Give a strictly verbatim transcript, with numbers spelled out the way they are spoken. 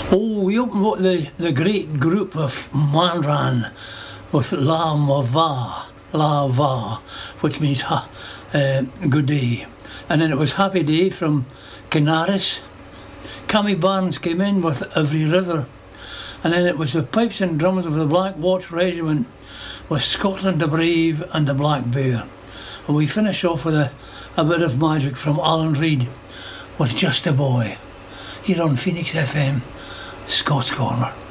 Oh, we opened with the, the great group of Manran with La Mava, La Va, which means ha, uh, good day. And then it was Happy Day from Canaris. Cammy Barnes came in with Every River. And then it was the pipes and drums of the Black Watch Regiment with Scotland the Brave and the Black Bear. And we finish off with a, a bit of magic from Alan Reid with Just a Boy, here on Phoenix F M, Scots Corner.